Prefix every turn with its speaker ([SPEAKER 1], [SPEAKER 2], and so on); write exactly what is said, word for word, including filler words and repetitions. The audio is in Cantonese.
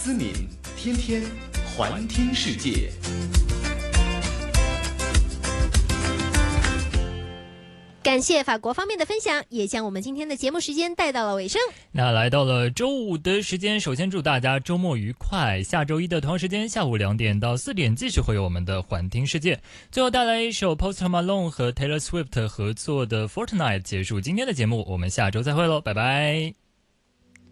[SPEAKER 1] 思敏，天天环听世界。
[SPEAKER 2] 感谢法国方面的分享，也将我们今天的节目时间带到了尾声。
[SPEAKER 3] 那来到了周五的时间，首先祝大家周末愉快。下周一的同样时间，下午两点到四点继续会有我们的环听世界。最后带来一首 Post Malone 和 Taylor Swift 合作的 Fortnite 结束今天的节目，我们下周再会喽，拜拜。